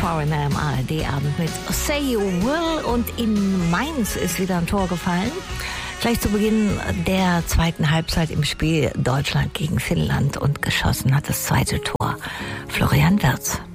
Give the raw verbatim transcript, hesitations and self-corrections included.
Foreigner im A R D-Abend mit Say You Will, und in Mainz ist wieder ein Tor gefallen. Gleich zu Beginn der zweiten Halbzeit im Spiel Deutschland gegen Finnland, und geschossen hat das zweite Tor Florian Wirtz.